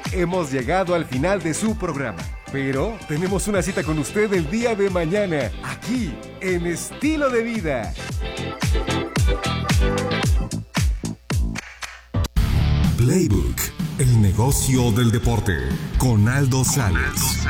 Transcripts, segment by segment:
hemos llegado al final de su programa. Pero tenemos una cita con usted el día de mañana, aquí, en Estilo de Vida. Playbook, el negocio del deporte, con Aldo Sales.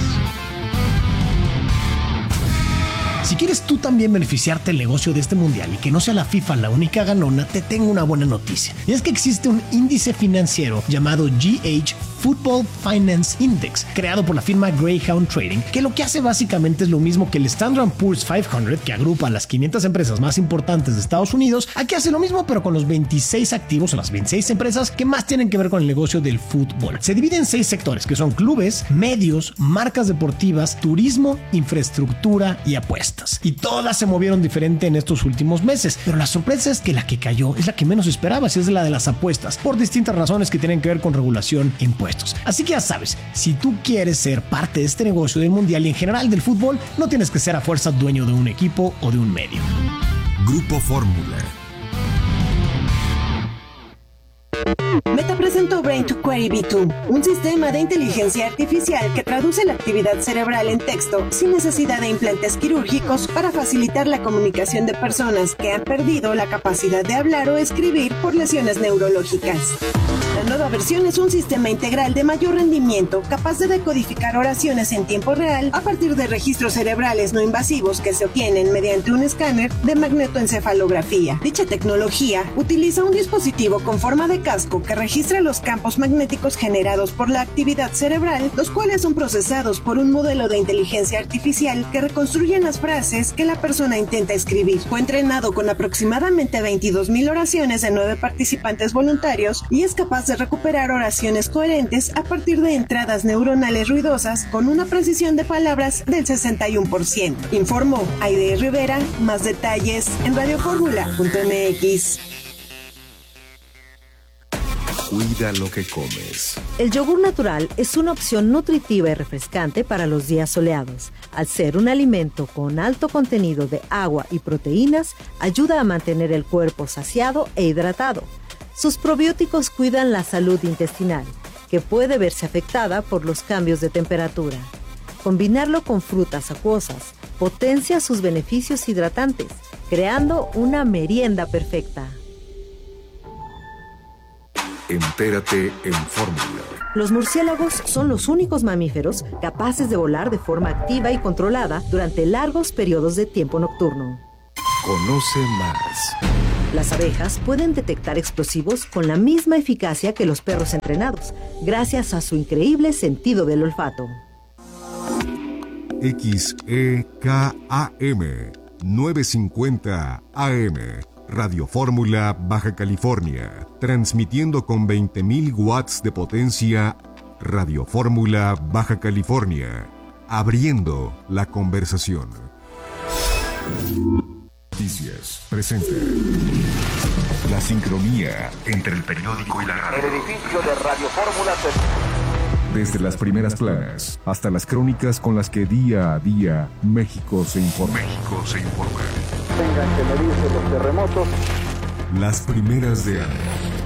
Si quieres tú también beneficiarte del negocio de este mundial y que no sea la FIFA la única ganona, te tengo una buena noticia. Y es que existe un índice financiero llamado GH Football Finance Index, creado por la firma Greyhound Trading, que lo que hace básicamente es lo mismo que el Standard & Poor's 500, que agrupa a las 500 empresas más importantes de Estados Unidos. Aquí hace lo mismo, pero con los 26 activos o las 26 empresas que más tienen que ver con el negocio del fútbol. Se divide en 6 sectores, que son clubes, medios, marcas deportivas, turismo, infraestructura y apuestas. Y todas se movieron diferente en estos últimos meses, pero la sorpresa es que la que cayó es la que menos esperabas, es la de las apuestas, por distintas razones que tienen que ver con regulación e impuestos. Así que ya sabes, si tú quieres ser parte de este negocio del mundial y en general del fútbol, no tienes que ser a fuerza dueño de un equipo o de un medio. Grupo Fórmula. Meta presentó Brain to Query V2, un sistema de inteligencia artificial que traduce la actividad cerebral en texto sin necesidad de implantes quirúrgicos para facilitar la comunicación de personas que han perdido la capacidad de hablar o escribir por lesiones neurológicas. La nueva versión es un sistema integral de mayor rendimiento capaz de decodificar oraciones en tiempo real a partir de registros cerebrales no invasivos que se obtienen mediante un escáner de magnetoencefalografía. Dicha tecnología utiliza un dispositivo con forma de casco que registra los campos magnéticos generados por la actividad cerebral, los cuales son procesados por un modelo de inteligencia artificial que reconstruyen las frases que la persona intenta escribir. Fue entrenado con aproximadamente 22,000 oraciones de 9 participantes voluntarios y es capaz de recuperar oraciones coherentes a partir de entradas neuronales ruidosas con una precisión de palabras del 61%. Informó Aide Rivera. Más detalles en radioformula.mx. Cuida lo que comes. El yogur natural es una opción nutritiva y refrescante para los días soleados. Al ser un alimento con alto contenido de agua y proteínas, ayuda a mantener el cuerpo saciado e hidratado. Sus probióticos cuidan la salud intestinal, que puede verse afectada por los cambios de temperatura. Combinarlo con frutas acuosas potencia sus beneficios hidratantes, creando una merienda perfecta. Entérate en Fórmula. Los murciélagos son los únicos mamíferos capaces de volar de forma activa y controlada durante largos periodos de tiempo nocturno. Conoce más. Las abejas pueden detectar explosivos con la misma eficacia que los perros entrenados, gracias a su increíble sentido del olfato. XEKAM 950 AM Radio Fórmula, Baja California, transmitiendo con 20,000 watts de potencia. Radio Fórmula, Baja California, abriendo la conversación. Noticias presenta la sincronía entre el periódico y la radio. El edificio de Radio Fórmula Desde las primeras planas hasta las crónicas con las que día a día México se informa. tengan que medirse los terremotos. Las primeras de año.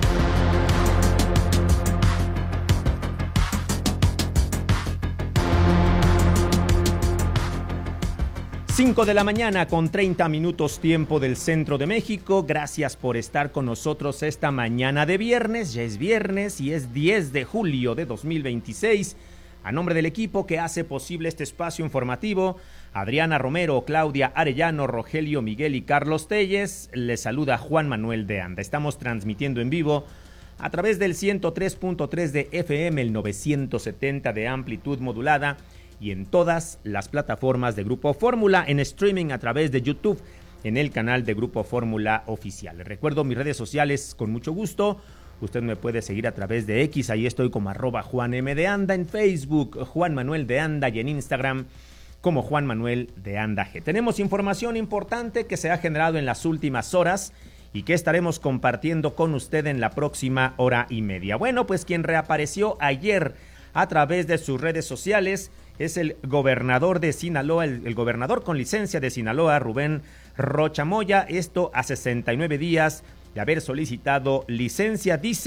5 de la mañana con 30 minutos tiempo del centro de México. Gracias por estar con nosotros esta mañana de viernes. Ya es viernes y es 10 de julio de 2026. A nombre del equipo que hace posible este espacio informativo, Adriana Romero, Claudia Arellano, Rogelio Miguel y Carlos Telles, les saluda Juan Manuel de Anda. Estamos transmitiendo en vivo a través del 103.3 de FM, el 970 de amplitud modulada y en todas las plataformas de Grupo Fórmula, en streaming a través de YouTube, en el canal de Grupo Fórmula Oficial. Les recuerdo mis redes sociales con mucho gusto. Usted me puede seguir a través de X, ahí estoy como @JuanM_de_Anda, en Facebook Juan Manuel de Anda y en Instagram como Juan Manuel de Anda G. Tenemos información importante que se ha generado en las últimas horas y que estaremos compartiendo con usted en la próxima hora y media. Bueno, pues quien reapareció ayer a través de sus redes sociales es el gobernador de Sinaloa, el gobernador con licencia de Sinaloa, Rubén Rocha Moya. Esto a 69 días de haber solicitado licencia. Dice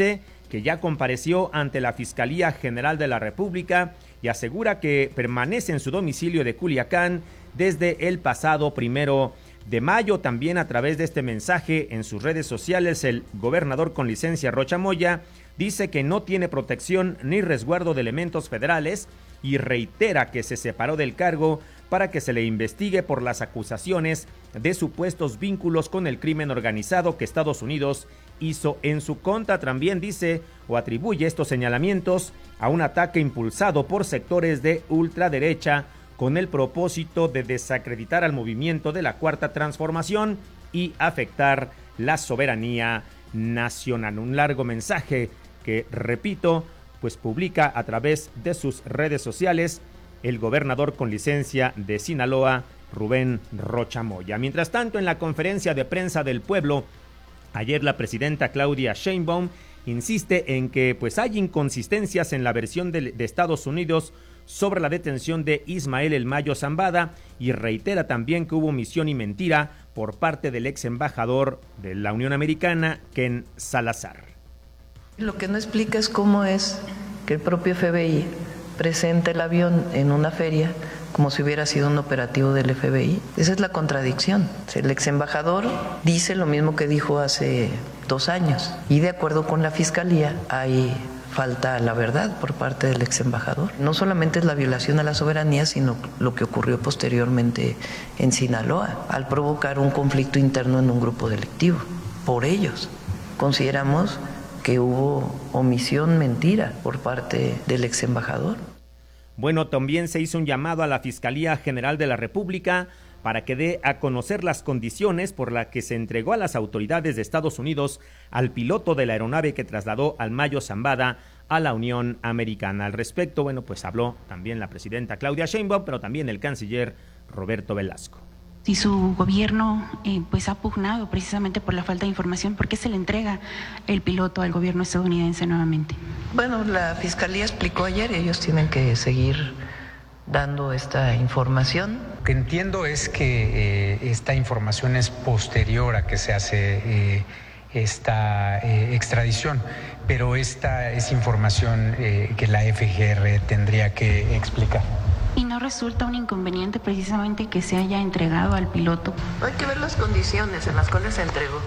que ya compareció ante la Fiscalía General de la República y asegura que permanece en su domicilio de Culiacán desde el pasado 1 de mayo. También a través de este mensaje en sus redes sociales, el gobernador con licencia Rocha Moya dice que no tiene protección ni resguardo de elementos federales y reitera que se separó del cargo para que se le investigue por las acusaciones de supuestos vínculos con el crimen organizado que Estados Unidos hizo en su contra. También dice o atribuye estos señalamientos a un ataque impulsado por sectores de ultraderecha con el propósito de desacreditar al movimiento de la Cuarta Transformación y afectar la soberanía nacional. Un largo mensaje que, repito, pues publica a través de sus redes sociales el gobernador con licencia de Sinaloa, Rubén Rocha Moya. Mientras tanto, en la conferencia de prensa del pueblo, ayer la presidenta Claudia Sheinbaum insiste en que pues hay inconsistencias en la versión de Estados Unidos sobre la detención de Ismael El Mayo Zambada y reitera también que hubo omisión y mentira por parte del ex embajador de la Unión Americana, Ken Salazar. Lo que no explica es cómo es que el propio FBI presenta el avión en una feria como si hubiera sido un operativo del FBI. Esa es la contradicción. El ex embajador dice lo mismo que dijo hace 2 años y de acuerdo con la fiscalía hay falta a la verdad por parte del ex embajador. No solamente es la violación a la soberanía, sino lo que ocurrió posteriormente en Sinaloa, al provocar un conflicto interno en un grupo delictivo. Por ellos consideramos que hubo omisión, mentira por parte del ex embajador. Bueno, también se hizo un llamado a la Fiscalía General de la República para que dé a conocer las condiciones por las que se entregó a las autoridades de Estados Unidos al piloto de la aeronave que trasladó al Mayo Zambada a la Unión Americana. Al respecto, bueno, pues habló también la presidenta Claudia Sheinbaum, pero también el canciller Roberto Velasco. Si su gobierno pues ha pugnado precisamente por la falta de información, ¿por qué se le entrega el piloto al gobierno estadounidense nuevamente? Bueno, la Fiscalía explicó ayer, ellos tienen que seguir dando esta información. Lo que entiendo es que esta información es posterior a que se hace esta extradición, pero esta es información que la FGR tendría que explicar. ¿Y no resulta un inconveniente precisamente que se haya entregado al piloto? Hay que ver las condiciones en las cuales se entregó.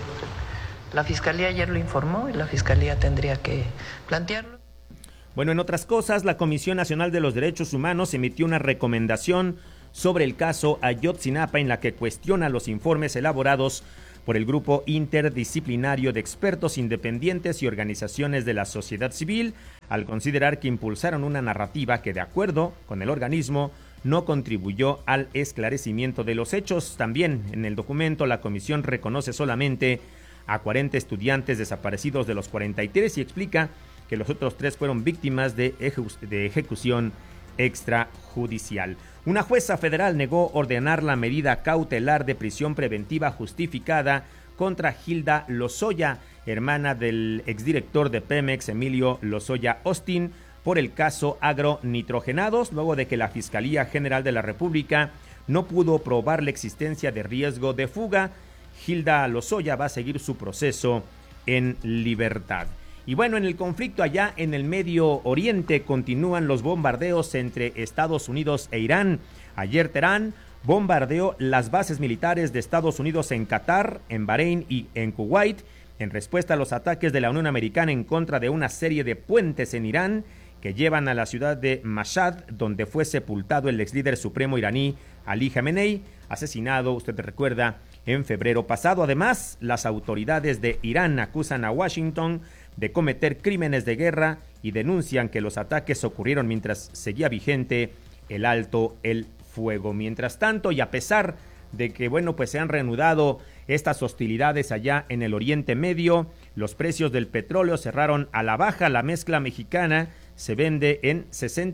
La Fiscalía ayer lo informó y la Fiscalía tendría que plantearlo. Bueno, en otras cosas, la Comisión Nacional de los Derechos Humanos emitió una recomendación sobre el caso Ayotzinapa en la que cuestiona los informes elaborados por el Grupo Interdisciplinario de Expertos Independientes y Organizaciones de la Sociedad Civil, al considerar que impulsaron una narrativa que, de acuerdo con el organismo, no contribuyó al esclarecimiento de los hechos. También en el documento la comisión reconoce solamente a 40 estudiantes desaparecidos de los 43 y explica que los otros 3 fueron víctimas de ejecución extrajudicial. Una jueza federal negó ordenar la medida cautelar de prisión preventiva justificada contra Hilda Lozoya, hermana del exdirector de Pemex, Emilio Lozoya Austin, por el caso agronitrogenados, luego de que la Fiscalía General de la República no pudo probar la existencia de riesgo de fuga. Hilda Lozoya va a seguir su proceso en libertad. Y bueno, en el conflicto allá en el Medio Oriente continúan los bombardeos entre Estados Unidos e Irán. Ayer Teherán bombardeó las bases militares de Estados Unidos en Qatar, en Bahrein y en Kuwait, en respuesta a los ataques de la Unión Americana en contra de una serie de puentes en Irán que llevan a la ciudad de Mashhad, donde fue sepultado el ex líder supremo iraní Ali Khamenei, asesinado, usted recuerda, en febrero pasado. Además, las autoridades de Irán acusan a Washington de cometer crímenes de guerra y denuncian que los ataques ocurrieron mientras seguía vigente el alto el fuego. Mientras tanto, y a pesar de que, bueno, pues se han reanudado estas hostilidades allá en el Oriente Medio, los precios del petróleo cerraron a la baja. La mezcla mexicana se vende en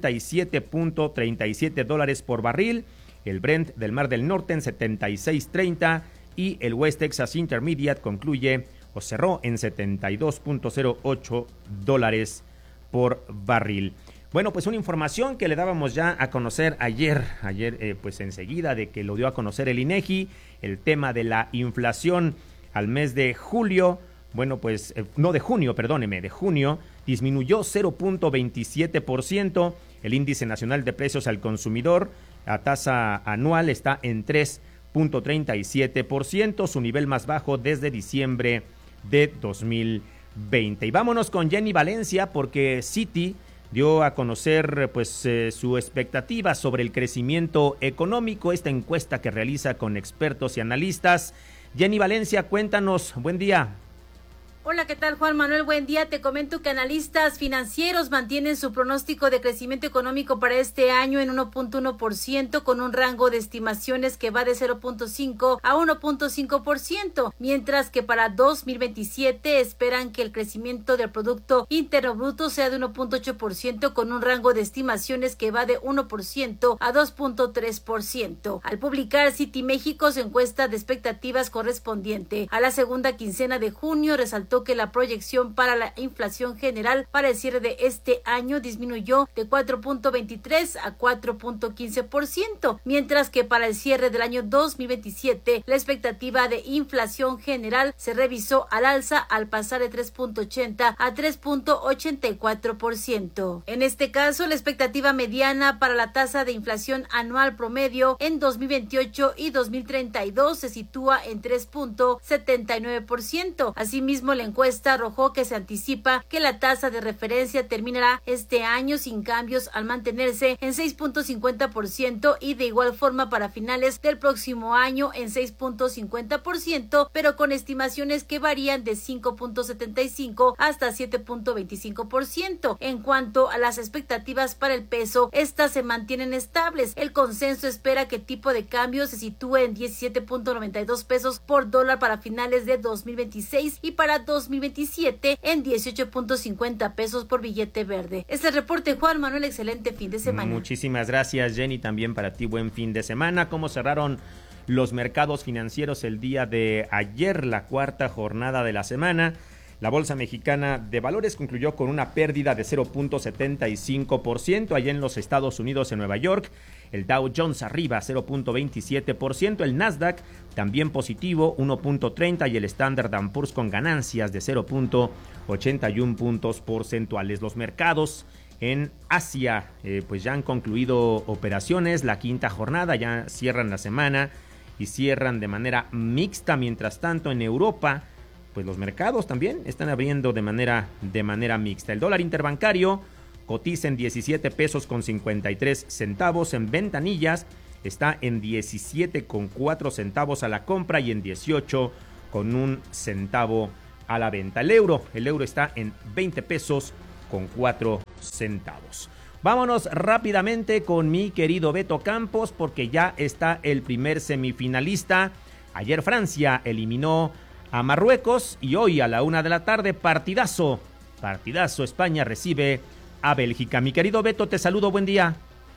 $66.37 por barril, el Brent del Mar del Norte en $76.30 y el West Texas Intermediate concluye o cerró en $72.08 por barril. Bueno, pues una información que le dábamos ya a conocer ayer pues enseguida de que lo dio a conocer el INEGI, el tema de la inflación al mes de julio, bueno, pues no de junio, perdóneme, de junio disminuyó 0.27%. El índice nacional de precios al consumidor, la tasa anual está en 3.37%, su nivel más bajo desde diciembre de 2020. Y vámonos con Jenny Valencia, porque Citi dio a conocer su expectativa sobre el crecimiento económico, esta encuesta que realiza con expertos y analistas. Jenny Valencia, cuéntanos, buen día. Hola, ¿qué tal, Juan Manuel? Buen día. Te comento que analistas financieros mantienen su pronóstico de crecimiento económico para este año en 1.1%, con un rango de estimaciones que va de 0.5 a 1.5%, mientras que para 2027 esperan que el crecimiento del Producto Interno Bruto sea de 1.8%, con un rango de estimaciones que va de 1% a 2.3%. Al publicar Citi México su encuesta de expectativas correspondiente a la segunda quincena de junio, resaltó que la proyección para la inflación general para el cierre de este año disminuyó de 4.23 a 4.15%, mientras que para el cierre del año 2027 la expectativa de inflación general se revisó al alza al pasar de 3.80 a 3.84%. En este caso, la expectativa mediana para la tasa de inflación anual promedio en 2028 y 2032 se sitúa en 3.79%. Asimismo, la encuesta arrojó que se anticipa que la tasa de referencia terminará este año sin cambios al mantenerse en 6.50% y de igual forma para finales del próximo año en 6.50%, pero con estimaciones que varían de 5.75 hasta 7.25%. En cuanto a las expectativas para el peso, estas se mantienen estables. El consenso espera que el tipo de cambio se sitúe en 17.92 pesos por dólar para finales de 2026 y para 2027 en 18.50 pesos por billete verde. Este reporte, Juan Manuel, excelente fin de semana. Muchísimas gracias, Jenny, también para ti buen fin de semana. ¿Cómo cerraron los mercados financieros el día de ayer, la cuarta jornada de la semana? La Bolsa Mexicana de Valores concluyó con una pérdida de 0.75% allá en los Estados Unidos, en Nueva York. El Dow Jones arriba 0.27%, el Nasdaq también positivo 1.30% y el Standard & Poor's con ganancias de 0.81 puntos porcentuales. Los mercados en Asia pues ya han concluido operaciones, la quinta jornada, ya cierran la semana y cierran de manera mixta. Mientras tanto, en Europa pues los mercados también están abriendo de manera mixta. El dólar interbancario cotiza en 17 pesos con 53 centavos. En ventanillas está en 17,4 centavos a la compra y en 18,1 centavo a la venta. El euro está en 20 pesos con 4 centavos. Vámonos rápidamente con mi querido Beto Campos, porque ya está el primer semifinalista. Ayer Francia eliminó a Marruecos y hoy a la 1:00 p.m, partidazo, España recibe a Bélgica. Mi querido Beto, te saludo, buen día.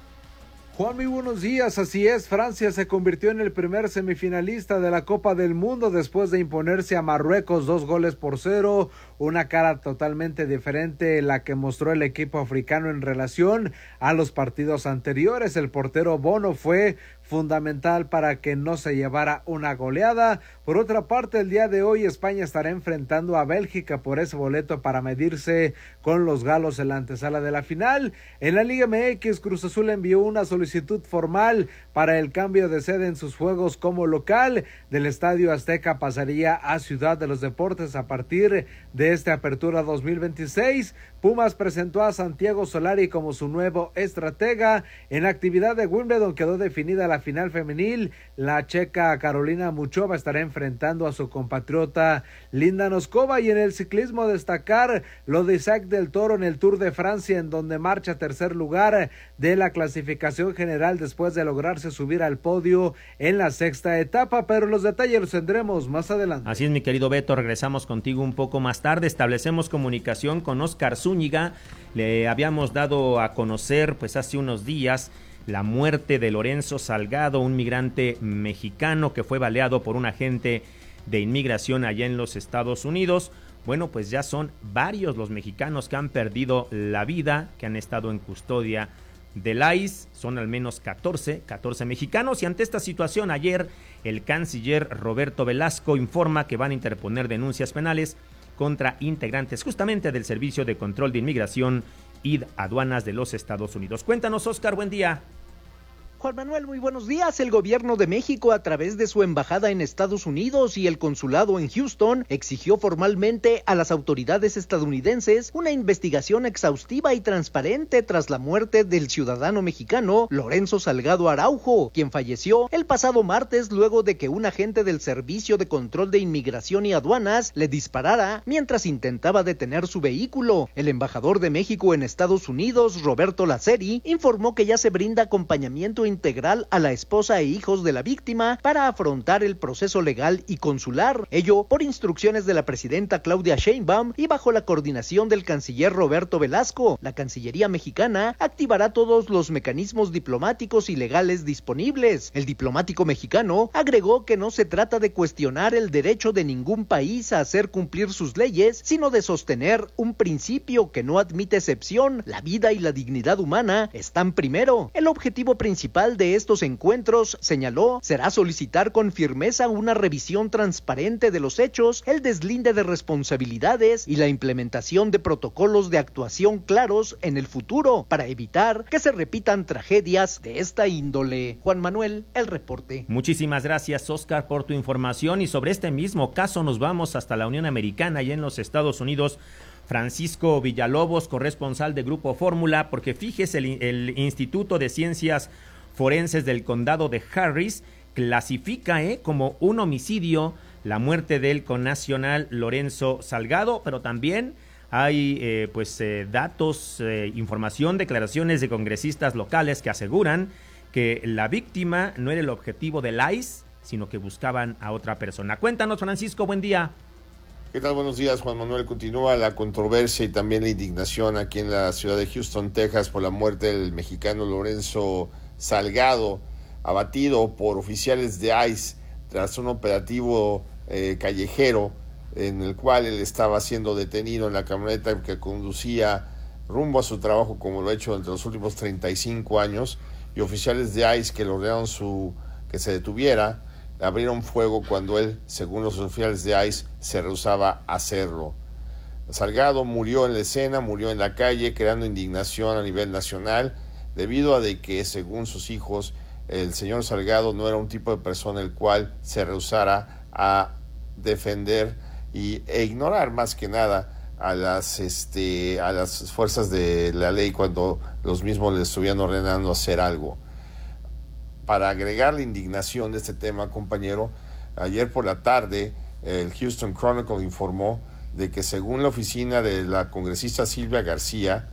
Juan, muy buenos días. Así es, Francia se convirtió en el primer semifinalista de la Copa del Mundo después de imponerse a Marruecos 2-0, una cara totalmente diferente la que mostró el equipo africano en relación a los partidos anteriores. El portero Bono fue fundamental para que no se llevara una goleada. Por otra parte, el día de hoy España estará enfrentando a Bélgica por ese boleto para medirse con los galos en la antesala de la final. En la Liga MX, Cruz Azul envió una solicitud formal para el cambio de sede en sus juegos como local. Del Estadio Azteca pasaría a Ciudad de los Deportes a partir de esta apertura 2026. Pumas presentó a Santiago Solari como su nuevo estratega. En la actividad de Wimbledon quedó definida la final femenil. La checa Carolina Muchova estará enfrentando a su compatriota Linda Noskova. Y en el ciclismo destacar lo de Isaac del Toro en el Tour de Francia, en donde marcha tercer lugar de la clasificación general después de lograrse subir al podio en la sexta etapa, pero los detalles los tendremos más adelante. Así es, mi querido Beto, regresamos contigo un poco más tarde. Establecemos comunicación con Óscar Zúñiga. Le habíamos dado a conocer pues hace unos días la muerte de Lorenzo Salgado, un migrante mexicano que fue baleado por un agente de inmigración allá en los Estados Unidos. Bueno, pues ya son varios los mexicanos que han perdido la vida, que han estado en custodia del ICE. Son al menos 14 mexicanos, y ante esta situación ayer el canciller Roberto Velasco informa que van a interponer denuncias penales contra integrantes justamente del Servicio de Control de Inmigración y Aduanas de los Estados Unidos. Cuéntanos, Oscar, buen día. Juan Manuel, muy buenos días. El gobierno de México, a través de su embajada en Estados Unidos y el consulado en Houston, exigió formalmente a las autoridades estadounidenses una investigación exhaustiva y transparente tras la muerte del ciudadano mexicano Lorenzo Salgado Araujo, quien falleció el pasado martes luego de que un agente del Servicio de Control de Inmigración y Aduanas le disparara mientras intentaba detener su vehículo. El embajador de México en Estados Unidos, Roberto Laceri, informó que ya se brinda acompañamiento integral a la esposa e hijos de la víctima para afrontar el proceso legal y consular, ello por instrucciones de la presidenta Claudia Sheinbaum y bajo la coordinación del canciller Roberto Velasco. La Cancillería mexicana activará todos los mecanismos diplomáticos y legales disponibles. El diplomático mexicano agregó que no se trata de cuestionar el derecho de ningún país a hacer cumplir sus leyes, sino de sostener un principio que no admite excepción: la vida y la dignidad humana están primero. El objetivo principal de estos encuentros, señaló, será solicitar con firmeza una revisión transparente de los hechos, el deslinde de responsabilidades y la implementación de protocolos de actuación claros en el futuro para evitar que se repitan tragedias de esta índole. Juan Manuel, el reporte. Muchísimas gracias, Oscar, por tu información, y sobre este mismo caso nos vamos hasta la Unión Americana y en los Estados Unidos. Francisco Villalobos, corresponsal de Grupo Fórmula, porque fíjese, el Instituto de Ciencias Forenses del Condado de Harris clasifica como un homicidio la muerte del connacional Lorenzo Salgado, pero también hay datos, información, declaraciones de congresistas locales que aseguran que la víctima no era el objetivo del ICE, sino que buscaban a otra persona. Cuéntanos, Francisco, buen día. ¿Qué tal? Buenos días, Juan Manuel. Continúa la controversia y también la indignación aquí en la ciudad de Houston, Texas, por la muerte del mexicano Lorenzo Salgado, abatido por oficiales de ICE tras un operativo callejero en el cual él estaba siendo detenido en la camioneta que conducía rumbo a su trabajo, como lo ha hecho entre los últimos 35 años, y oficiales de ICE que le ordenaron que se detuviera, abrieron fuego cuando él, según los oficiales de ICE, se rehusaba a hacerlo. Salgado murió en la escena, murió en la calle, creando indignación a nivel nacional, debido a de que, según sus hijos, el señor Salgado no era un tipo de persona el cual se rehusara a defender e ignorar más que nada a las fuerzas de la ley cuando los mismos le estuvieran ordenando hacer algo. Para agregar la indignación de este tema, compañero, ayer por la tarde el Houston Chronicle informó de que, según la oficina de la congresista Silvia García,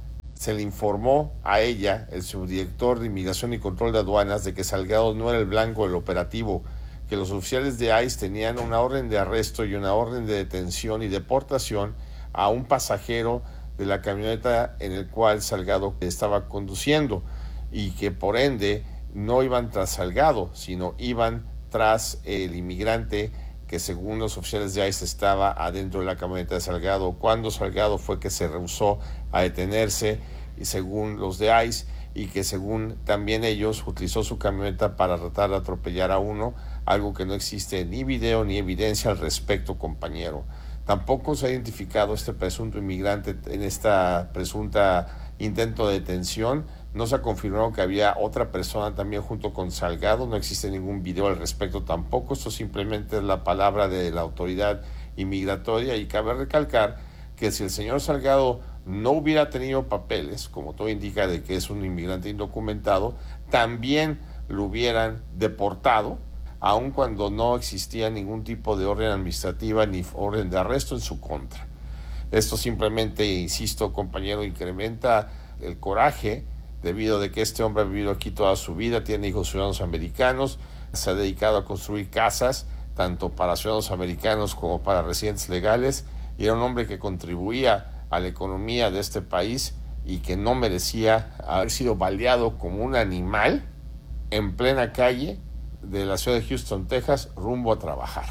se le informó a ella, el subdirector de Inmigración y Control de Aduanas, de que Salgado no era el blanco del operativo, que los oficiales de ICE tenían una orden de arresto y una orden de detención y deportación a un pasajero de la camioneta en el cual Salgado estaba conduciendo, y que por ende no iban tras Salgado, sino iban tras el inmigrante que, según los oficiales de ICE, estaba adentro de la camioneta de Salgado, cuando Salgado fue que se rehusó a detenerse, y según los de ICE, y que según también ellos utilizó su camioneta para tratar de atropellar a uno, algo que no existe ni video ni evidencia al respecto, compañero. Tampoco se ha identificado este presunto inmigrante en esta presunta intento de detención. No se ha confirmado que había otra persona también junto con Salgado, no existe ningún video al respecto tampoco. Esto simplemente es la palabra de la autoridad inmigratoria, y cabe recalcar que si el señor Salgado no hubiera tenido papeles, como todo indica de que es un inmigrante indocumentado, también lo hubieran deportado, aun cuando no existía ningún tipo de orden administrativa ni orden de arresto en su contra. Esto simplemente, insisto, compañero, incrementa el coraje, debido a que este hombre ha vivido aquí toda su vida, tiene hijos ciudadanos americanos, se ha dedicado a construir casas, tanto para ciudadanos americanos como para residentes legales, y era un hombre que contribuía a la economía de este país y que no merecía haber sido baleado como un animal en plena calle de la ciudad de Houston, Texas, rumbo a trabajar.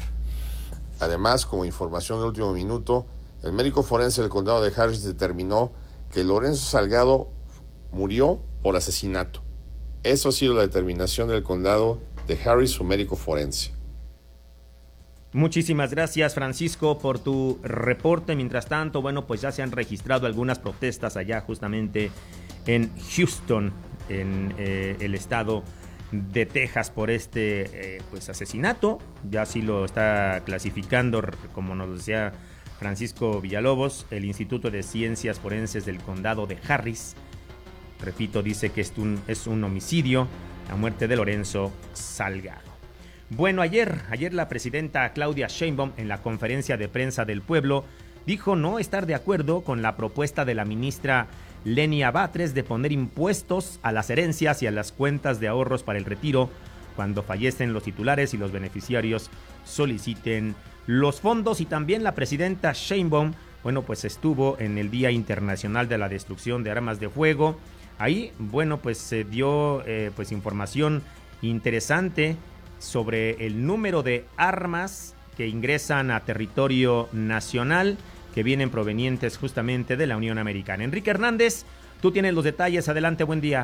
Además, como información de último minuto, el médico forense del condado de Harris determinó que Lorenzo Salgado murió por asesinato. Eso ha sido la determinación del condado de Harris, su médico forense. Muchísimas gracias, Francisco, por tu reporte. Mientras tanto, bueno, pues ya se han registrado algunas protestas allá justamente en Houston, en el estado de Texas, por pues asesinato. Ya sí lo está clasificando, como nos decía Francisco Villalobos, el Instituto de Ciencias Forenses del Condado de Harris. Repito, dice que es un homicidio, la muerte de Lorenzo Salgado. Bueno, ayer la presidenta Claudia Sheinbaum, en la conferencia de prensa del pueblo, dijo no estar de acuerdo con la propuesta de la ministra Lenia Batres de poner impuestos a las herencias y a las cuentas de ahorros para el retiro cuando fallecen los titulares y los beneficiarios soliciten los fondos. Y también la presidenta Sheinbaum, bueno, pues estuvo en el Día Internacional de la Destrucción de Armas de Fuego. Ahí, bueno, pues se dio pues información interesante sobre el número de armas que ingresan a territorio nacional, que vienen provenientes justamente de la Unión Americana. Enrique Hernández, tú tienes los detalles. Adelante, buen día.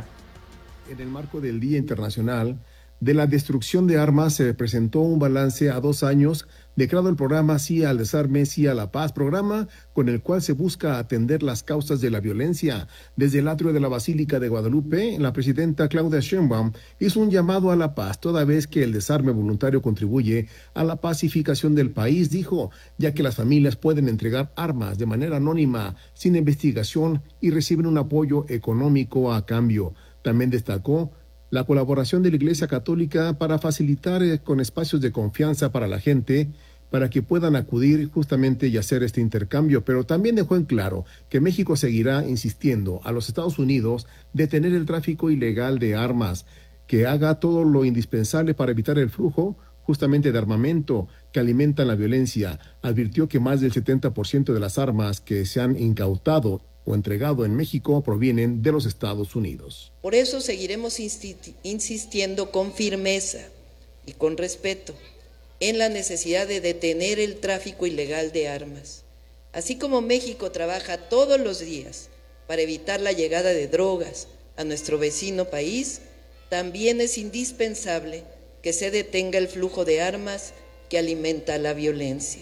En el marco del Día Internacional de la Destrucción de Armas se presentó un balance a 2 años declarado el programa Sí al Desarme, Sí a la Paz, programa con el cual se busca atender las causas de la violencia. Desde el atrio de la Basílica de Guadalupe, la presidenta Claudia Sheinbaum hizo un llamado a la paz, toda vez que el desarme voluntario contribuye a la pacificación del país, dijo, ya que las familias pueden entregar armas de manera anónima, sin investigación, y reciben un apoyo económico a cambio. También destacó la colaboración de la Iglesia Católica para facilitar con espacios de confianza para la gente, para que puedan acudir justamente y hacer este intercambio, pero también dejó en claro que México seguirá insistiendo a los Estados Unidos detener el tráfico ilegal de armas, que haga todo lo indispensable para evitar el flujo justamente de armamento que alimentan la violencia. Advirtió que más del 70% de las armas que se han incautado o entregado en México provienen de los Estados Unidos. Por eso seguiremos insistiendo con firmeza y con respeto en la necesidad de detener el tráfico ilegal de armas. Así como México trabaja todos los días para evitar la llegada de drogas a nuestro vecino país, también es indispensable que se detenga el flujo de armas que alimenta la violencia.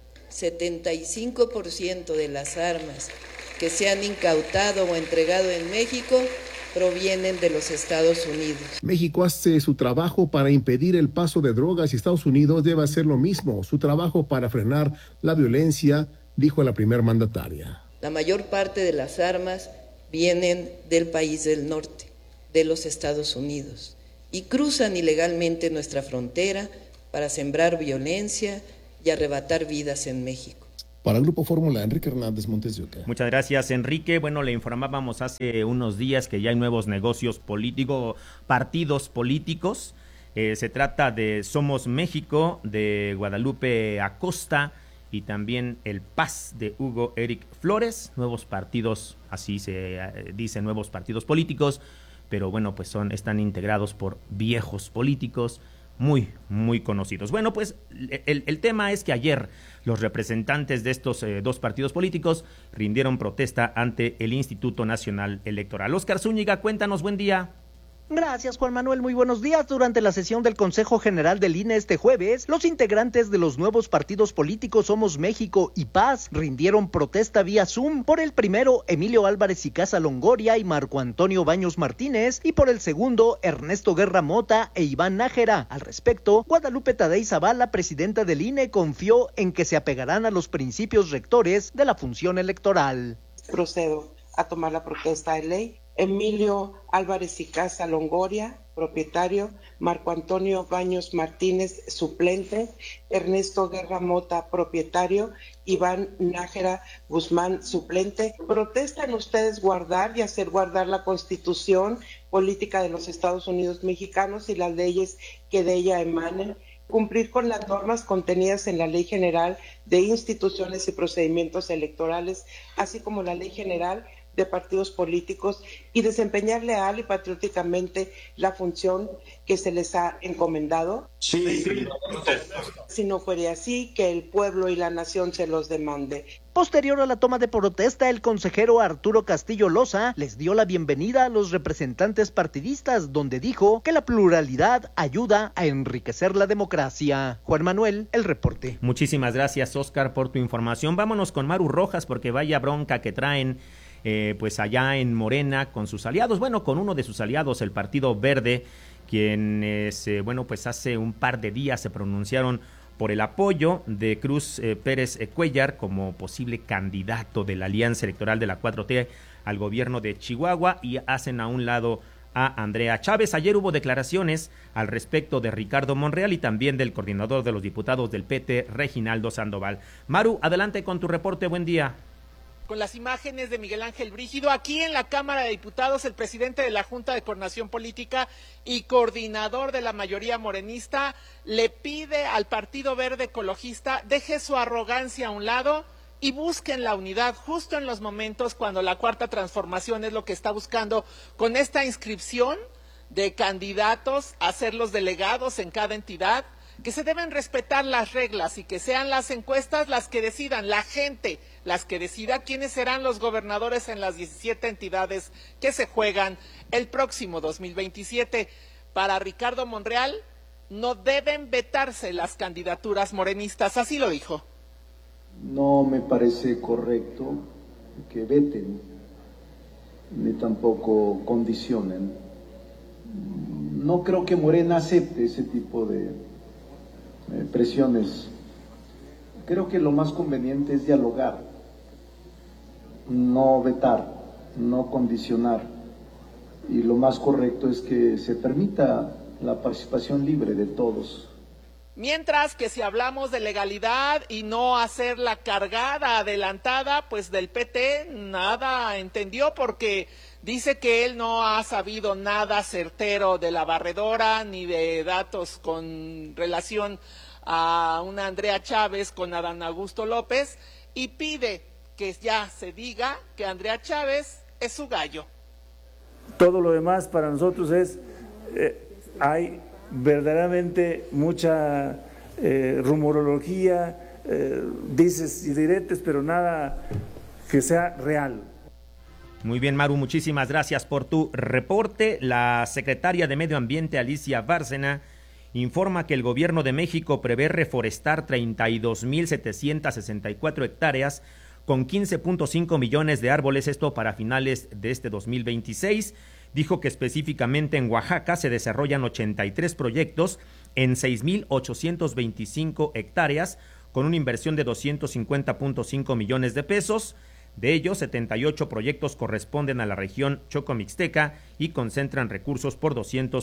75% de las armas que se han incautado o entregado en México provienen de los Estados Unidos. México hace su trabajo para impedir el paso de drogas y Estados Unidos debe hacer lo mismo, su trabajo para frenar la violencia, dijo la primer mandataria. La mayor parte de las armas vienen del país del norte, de los Estados Unidos, y cruzan ilegalmente nuestra frontera para sembrar violencia y arrebatar vidas en México. Para el Grupo Fórmula, Enrique Hernández, Montes de Oca. Muchas gracias, Enrique. Bueno, le informábamos hace unos días que ya hay nuevos negocios políticos, partidos políticos. Se trata de Somos México, de Guadalupe Acosta, y también el PAS de Hugo Eric Flores. Nuevos partidos, así se dice, nuevos partidos políticos, pero bueno, pues están integrados por viejos políticos muy, muy conocidos. Bueno, pues el tema es que ayer los representantes de estos dos partidos políticos rindieron protesta ante el Instituto Nacional Electoral. Óscar Zúñiga, cuéntanos, buen día. Gracias, Juan Manuel. Muy buenos días. Durante la sesión del Consejo General del INE este jueves, los integrantes de los nuevos partidos políticos Somos México y Paz rindieron protesta vía Zoom. Por el primero, Emilio Álvarez y Casa Longoria y Marco Antonio Baños Martínez, y por el segundo, Ernesto Guerra Mota e Iván Nájera. Al respecto, Guadalupe Tadei Zavala, presidenta del INE, confió en que se apegarán a los principios rectores de la función electoral. Procedo a tomar la protesta de ley. Emilio Álvarez y Casa Longoria, propietario, Marco Antonio Baños Martínez, suplente, Ernesto Guerra Mota, propietario, Iván Nájera Guzmán, suplente. ¿Protestan ustedes guardar y hacer guardar la Constitución política de los Estados Unidos mexicanos y las leyes que de ella emanen? Cumplir con las normas contenidas en la Ley General de Instituciones y Procedimientos Electorales, así como la Ley General de Partidos Políticos, y desempeñar leal y patrióticamente la función que se les ha encomendado? Sí. Si no fuera así, que el pueblo y la nación se los demande. Posterior a la toma de protesta, el consejero Arturo Castillo Loza les dio la bienvenida a los representantes partidistas, donde dijo que la pluralidad ayuda a enriquecer la democracia. Juan Manuel, el reporte. Muchísimas gracias, Oscar, por tu información. Vámonos con Maru Rojas, porque vaya bronca que traen pues allá en Morena con sus aliados, bueno, con uno de sus aliados, el Partido Verde, quienes, pues hace un par de días se pronunciaron por el apoyo de Cruz Pérez Cuellar como posible candidato de la alianza electoral de la 4T al gobierno de Chihuahua y hacen a un lado a Andrea Chávez. Ayer hubo declaraciones al respecto de Ricardo Monreal y también del coordinador de los diputados del PT, Reginaldo Sandoval. Maru, adelante con tu reporte, buen día. Con las imágenes de Miguel Ángel Brígido, aquí en la Cámara de Diputados, el presidente de la Junta de Coordinación Política y coordinador de la mayoría morenista le pide al Partido Verde Ecologista deje su arrogancia a un lado y busquen la unidad justo en los momentos cuando la Cuarta Transformación es lo que está buscando con esta inscripción de candidatos a ser los delegados en cada entidad, que se deben respetar las reglas y que sean las encuestas las que decidan, la gente las que decida quiénes serán los gobernadores en las 17 entidades que se juegan el próximo 2027. Para Ricardo Monreal, no deben vetarse las candidaturas morenistas, así lo dijo. No me parece correcto que veten, ni tampoco condicionen. No creo que Morena acepte ese tipo de presiones. Creo que lo más conveniente es dialogar, no vetar, no condicionar, y lo más correcto es que se permita la participación libre de todos. Mientras que si hablamos de legalidad y no hacer la cargada adelantada, pues del PT nada entendió, porque dice que él no ha sabido nada certero de la barredora ni de datos con relación a una Andrea Chávez con Adán Augusto López, y pide que ya se diga que Andrea Chávez es su gallo. Todo lo demás para nosotros es, hay verdaderamente mucha rumorología, dices y diretes, pero nada que sea real. Muy bien, Maru, muchísimas gracias por tu reporte. La secretaria de Medio Ambiente, Alicia Bárcena, informa que el gobierno de México prevé reforestar 32,764 hectáreas con 15.5 millones de árboles, esto para finales de este 2026. Dijo que específicamente en Oaxaca se desarrollan 83 proyectos en 6,825 hectáreas con una inversión de 250.5 millones de pesos. De ellos, 78 proyectos corresponden a la región Choco-Mixteca y concentran recursos por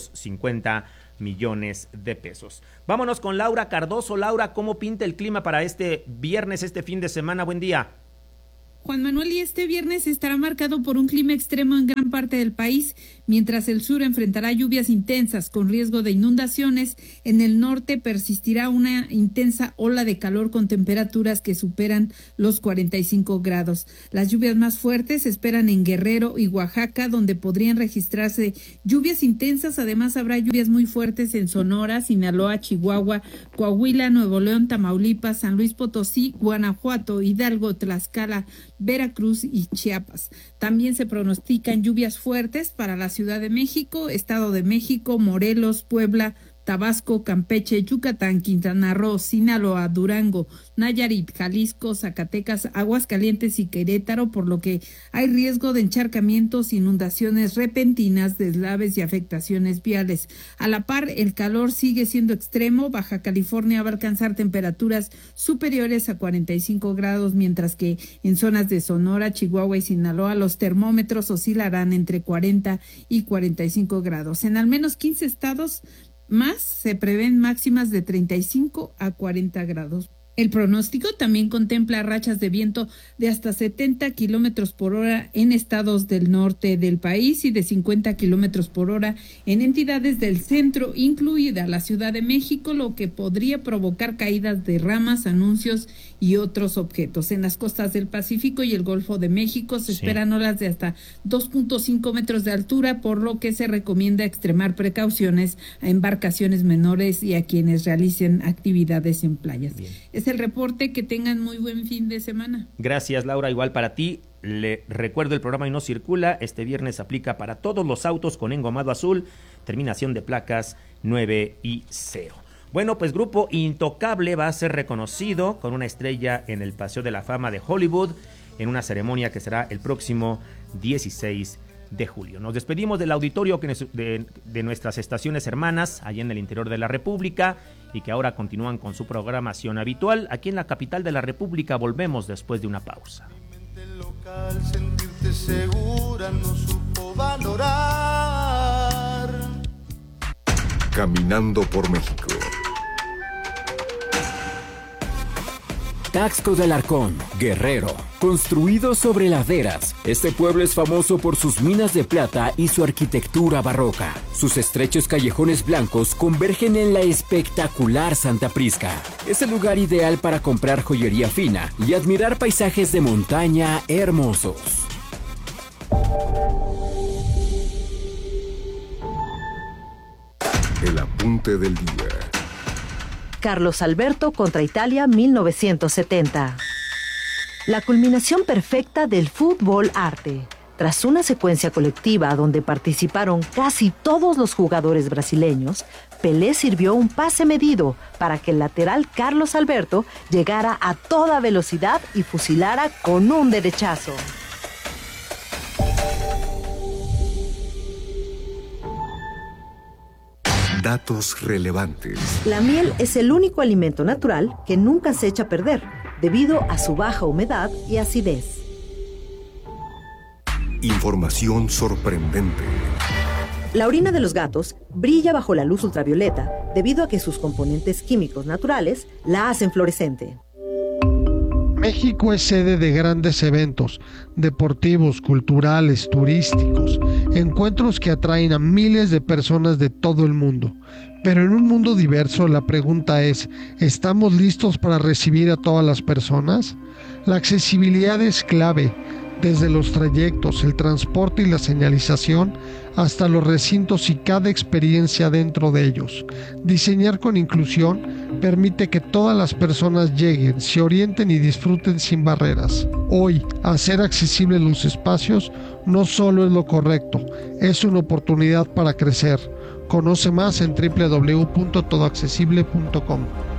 250 millones de pesos. Vámonos con Laura Cardoso. Laura, ¿cómo pinta el clima para este viernes, este fin de semana? Buen día. Juan Manuel, y este viernes estará marcado por un clima extremo en gran parte del país, mientras el sur enfrentará lluvias intensas con riesgo de inundaciones. En el norte persistirá una intensa ola de calor con temperaturas que superan los 45 grados. Las lluvias más fuertes se esperan en Guerrero y Oaxaca, donde podrían registrarse lluvias intensas. Además, habrá lluvias muy fuertes en Sonora, Sinaloa, Chihuahua, Coahuila, Nuevo León, Tamaulipas, San Luis Potosí, Guanajuato, Hidalgo, Tlaxcala, Veracruz y Chiapas. También se pronostican lluvias fuertes para la Ciudad de México, Estado de México, Morelos, Puebla, Tabasco, Campeche, Yucatán, Quintana Roo, Sinaloa, Durango, Nayarit, Jalisco, Zacatecas, Aguascalientes y Querétaro, por lo que hay riesgo de encharcamientos, inundaciones repentinas, deslaves y afectaciones viales. A la par, el calor sigue siendo extremo. Baja California va a alcanzar temperaturas superiores a 45 grados, mientras que en zonas de Sonora, Chihuahua y Sinaloa los termómetros oscilarán entre 40 y 45 grados. En al menos 15 estados más se prevén máximas de 35 a 40 grados. El pronóstico también contempla rachas de viento de hasta 70 kilómetros por hora en estados del norte del país y de 50 kilómetros por hora en entidades del centro, incluida la Ciudad de México, lo que podría provocar caídas de ramas, anuncios y otros objetos. En las costas del Pacífico y el Golfo de México se esperan olas de hasta 2.5 metros de altura, por lo que se recomienda extremar precauciones a embarcaciones menores y a quienes realicen actividades en playas. Bien. Esta es el reporte. Que tengan muy buen fin de semana. Gracias, Laura, igual para ti. Le recuerdo, el programa Y No Circula este viernes aplica para todos los autos con engomado azul, terminación de placas 9 y 0. Bueno, pues Grupo Intocable va a ser reconocido con una estrella en el Paseo de la Fama de Hollywood en una ceremonia que será el próximo 16 de julio. Nos despedimos del auditorio de nuestras estaciones hermanas allá en el interior de la República y que ahora continúan con su programación habitual. Aquí en la capital de la República volvemos después de una pausa. Local, sentirte segura, no supo valorar. Caminando por México. Taxco del Arcón, Guerrero. Construido sobre laderas, este pueblo es famoso por sus minas de plata y su arquitectura barroca. Sus estrechos callejones blancos convergen en la espectacular Santa Prisca. Es el lugar ideal para comprar joyería fina y admirar paisajes de montaña hermosos. El apunte del día. Carlos Alberto contra Italia 1970. La culminación perfecta del fútbol arte. Tras una secuencia colectiva donde participaron casi todos los jugadores brasileños, Pelé sirvió un pase medido para que el lateral Carlos Alberto llegara a toda velocidad y fusilara con un derechazo. Datos relevantes. La miel es el único alimento natural que nunca se echa a perder, debido a su baja humedad y acidez. Información sorprendente. La orina de los gatos brilla bajo la luz ultravioleta debido a que sus componentes químicos naturales la hacen fluorescente. México es sede de grandes eventos deportivos, culturales, turísticos, encuentros que atraen a miles de personas de todo el mundo. Pero en un mundo diverso, la pregunta es, ¿estamos listos para recibir a todas las personas? La accesibilidad es clave, desde los trayectos, el transporte y la señalización, hasta los recintos y cada experiencia dentro de ellos. Diseñar con inclusión permite que todas las personas lleguen, se orienten y disfruten sin barreras. Hoy, hacer accesibles los espacios no solo es lo correcto, es una oportunidad para crecer. Conoce más en www.todoaccesible.com.